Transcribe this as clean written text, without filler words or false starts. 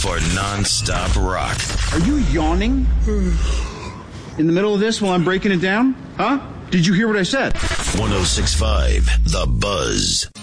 for non-stop rock. Are you yawning? In the middle of this while I'm breaking it down? Huh? Did you hear what I said? 106.5 The Buzz.